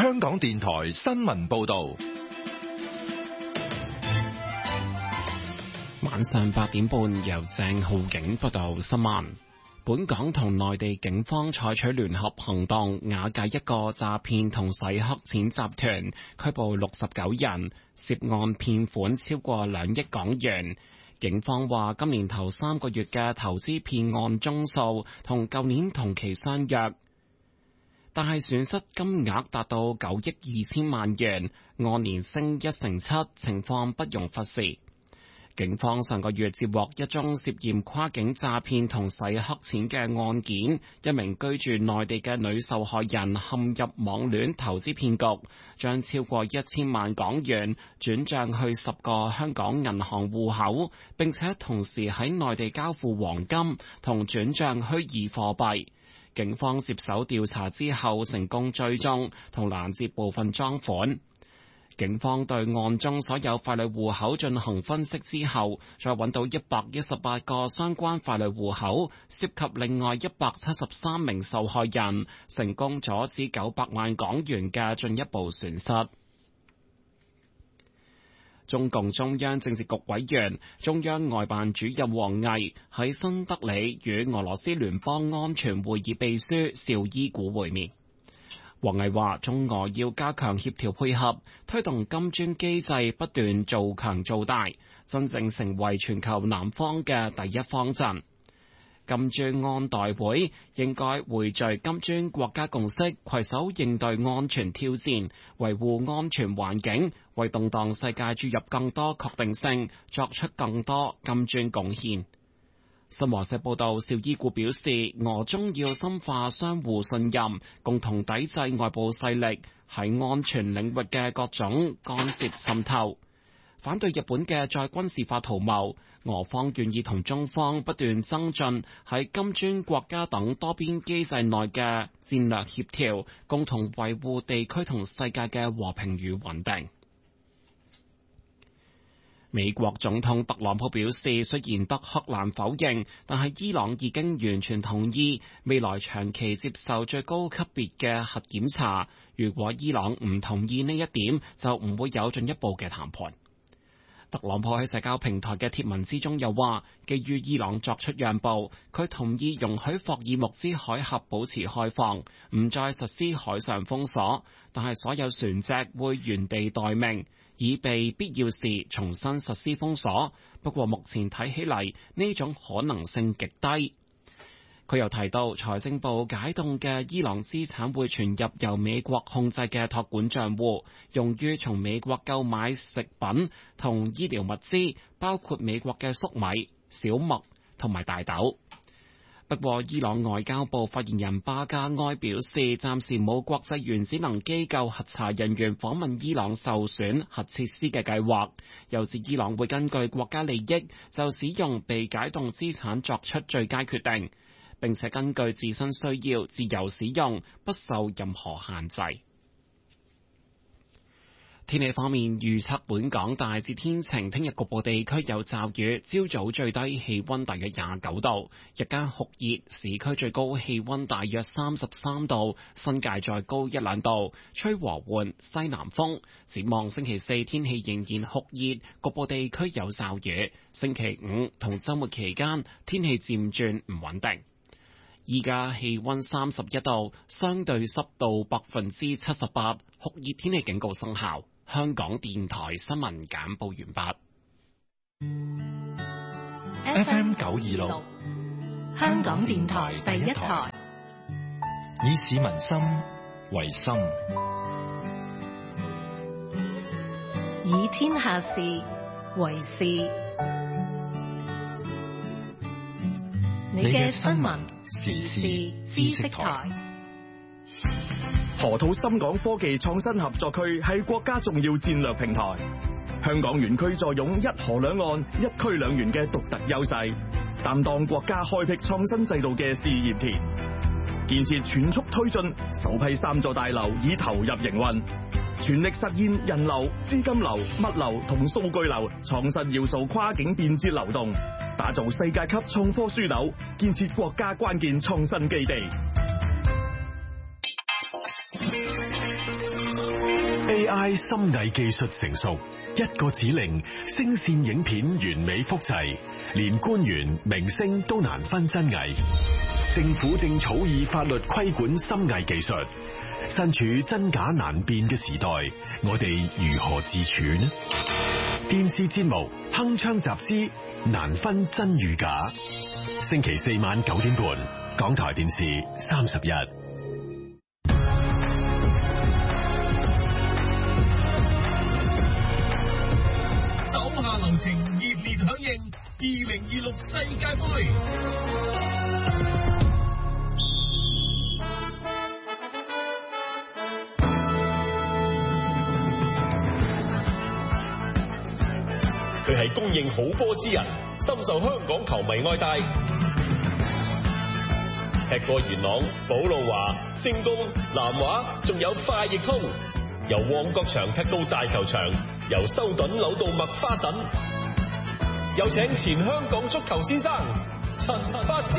香港電台新聞報道。 晚上8點半，由鄭浩景報道新聞。本港同內地警方採取聯合行動，瓦解一個詐騙同洗黑錢集團，拘捕69人，涉案騙款超過2億港元。警方話，今年頭3個月嘅投資騙案宗數同舊年同期相若，但係損失金額達到9億2千萬元，按年升1成7，情況不容忽視。警方上個月接獲一宗涉嫌跨境詐騙同洗黑錢嘅案件，一名居住內地嘅女受害人陷入網戀投資騙局，將超過1000萬港元轉帳去10個香港銀行戶口，並且同時喺內地交付黃金同轉帳虛擬貨幣。警方接手調查之後，成功追蹤同攔截部分贓款。警方對案中所有傀儡戶口進行分析之後，再揾到118個相關傀儡戶口，涉及另外173名受害人，成功阻止900萬港元嘅進一步損失。中共中央政治局委員、中央外辦主任王毅喺新德里與俄羅斯聯邦安全會議秘書邵伊古會面。王毅話：中俄要加強協調配合，推動金磚機制不斷做強做大，真正成為全球南方嘅第一方陣。金磚安代會應該匯聚金磚國家共識，攜手應對安全挑戰，維護安全環境，為動盪世界注入更多確定性，作出更多金磚貢獻。新華社報道，邵伊古表示，俄中要深化相互信任，共同抵制外部勢力喺安全領域嘅各種干涉滲透，反對日本嘅再軍事化圖謀。俄方願意同中方不斷增進喺金磚國家等多邊機制內嘅戰略協調，共同維護地區同世界嘅和平與穩定。美國總統特朗普表示，雖然德黑蘭否認，但係伊朗已經完全同意未來長期接受最高級別嘅核檢查。如果伊朗唔同意呢一點，就唔會有進一步嘅談判。特朗普喺社交平台嘅貼文之中又話，基於伊朗作出讓步，佢同意容許霍爾木茲海峽保持開放，唔再實施海上封鎖，但係所有船隻會原地待命，以備必要時重新實施封鎖。不過目前睇起嚟，呢種可能性極低。佢又提到，財政部解凍嘅伊朗資產會存入由美國控制嘅託管賬戶，用於從美國購買食品同醫療物資，包括美國嘅粟米、小麥同埋大豆。不過，伊朗外交部發言人巴加埃表示，暫時冇國際原子能機構核查人員訪問伊朗受損核設施嘅計劃，又指伊朗會根據國家利益就使用被解凍資產作出最佳決定，並且根據自身需要自由使用，不受任何限制。天氣方面，預測本港大致天晴，聽日局部地區有驟雨，朝早最低氣溫大約29度，日間酷熱，市區最高氣溫大約33度，新界再高1-2度，吹和緩西南風。展望星期4天氣仍然酷熱，局部地區有驟雨。星期5同週末期間天氣漸轉唔穩定。依家氣溫31度，相對濕度78%，酷熱天氣警告生效。香港電台新聞簡報完畢。FM 926， 香港電台第一台， 以市民心為心， 以天下事為事。你嘅新聞時事知識台。 河套深港科技創新合作區係國家重要戰略平台，香港園區坐擁一河兩岸、一區兩園嘅獨特優勢，擔當國家開闢創新制度嘅試驗田。建設全速推進，首批3座大樓已投入營運，全力實現人流、資金流、物流同數據流創新要素跨境便捷流動，打造世界級創科樞紐，建設國家關鍵創新基地。 AI 深偽技術成熟，一個指令，聲線影片完美複製，連官員、明星都難分真偽。政府正草擬法律規管深偽技術，身處真假難辨嘅時代，我哋如何自處呢？電視節目《鏗鏘集資》，難分真與假。星期4晚9點半，港台電視31。 手下留情，熱烈響應2026世界盃。 佢係公認好波之人，深受香港球迷愛戴。踢過元朗、寶路華、精工、南華，仲有快譯通，由旺角場踢到大球場，由修頓扭到麥花臣。有請前香港足球先生陳發枝。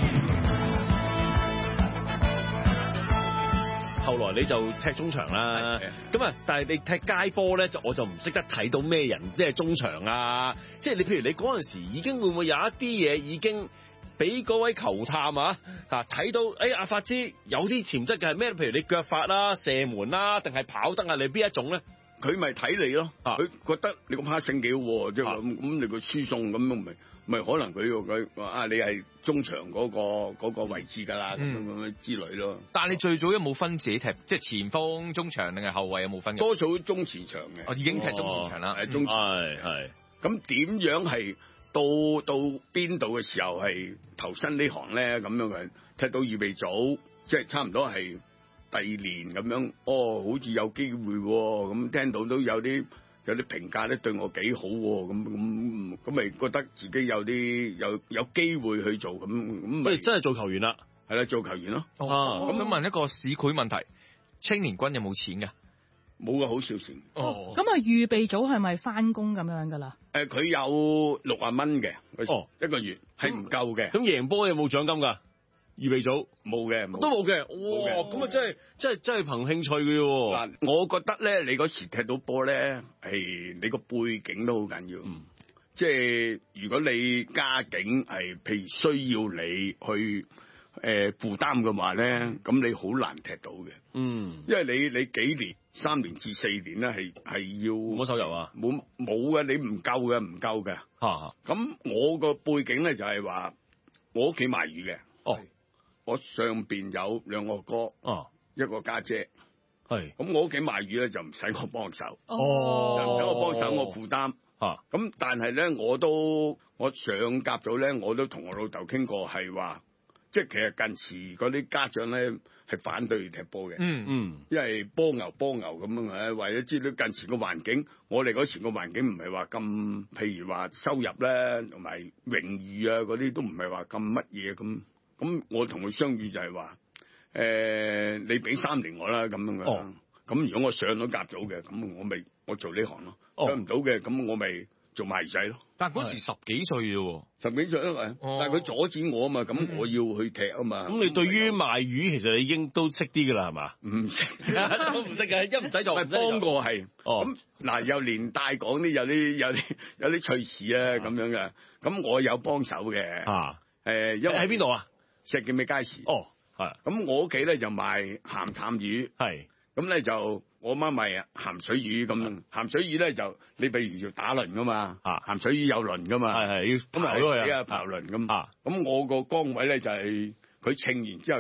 後來你就踢中場啦，咁啊，但係你踢街波咧，我就唔識得睇到咩人即係中場啊，即係你譬如你嗰陣時已經會唔會有一啲嘢已經俾嗰位球探啊睇到，阿發枝有啲潛質嘅係咩？譬如你腳法啦、射門啦，定係跑得啊？你邊一種咧？ 佢咪睇你咯，佢覺得你個 passing 幾好，即係咁你個輸送咁咪可能佢話你係中場嗰個位置㗎啦，咁之類咯。 但係你最早有冇分自己踢，即係前鋒、中場定係後衞有冇分嘅？ 多數中前場嘅， 我已經踢中前場啦。 中前係。咁點樣係到邊度嘅時候係投身呢行咧？咁樣嘅踢到預備組，即係差唔多係第2年咁樣。好似有機會喎，咁聽到都有啲評價咧對我幾好喎，咁咪覺得自己有機會去做咁， 所以真係做球員啦， 係啦，做球員咯。 我想問一個市儈問題，青年軍有冇錢㗎？ 冇㗎，好少錢。 咁啊，預備組係咪翻工咁樣㗎啦？ 佢有60蚊嘅，一個月係唔夠嘅。 咁贏波有冇獎金㗎？預備組冇嘅， 都冇嘅。哇，咁啊真係憑興趣嘅喎。 嗱，我覺得咧，你嗰時踢到波咧，係你個背景都好緊要。即係如果你家境係譬如需要你去負擔嘅話咧，咁你好難踢到嘅。因為你幾年3年至4年咧係要冇收入啊， 冇嘅，你唔夠嘅。咁我個背景咧就係話，我屋企賣魚嘅。我上邊有2個哥，一個家姐，咁我屋企賣魚咧就唔使我幫手，就唔使我幫手，我負擔。咁但係咧，我上甲組咧，我都同我老豆傾過，係話，即係其實近時嗰啲家長咧係反對踢波嘅，因為波牛咁樣，為咗知道近時個環境，我哋嗰時個環境唔係話咁，譬如話收入咧同埋榮譽啊嗰啲都唔係話咁乜嘢咁。咁我同佢相遇就係話，你俾3年我啦咁樣嘅。咁如果我上咗甲組嘅，咁我做呢行咯。上唔到嘅，咁我咪做賣仔咯。 但嗰時10幾歲啫喎 ，10幾歲啊嘛。但係佢阻止我啊嘛，咁我要去踢啊嘛。 咁你對於賣魚其實你已經都識啲㗎啦，係嘛？ 唔識， 都唔識嘅，一唔使做。 幫過係。咁嗱，又連帶講啲有啲趣事啊咁樣嘅。咁我有幫手嘅。因為喺邊度啊？ 石硤尾街市。 係。 咁我屋企咧就賣鹹淡魚。 係。 咁咧就我媽賣鹹水魚咁。鹹水魚咧就你譬如要打輪噶嘛。鹹水魚有輪噶嘛。 係要刨咗佢啊。 刨輪咁。咁我個崗位咧就係佢稱完之後。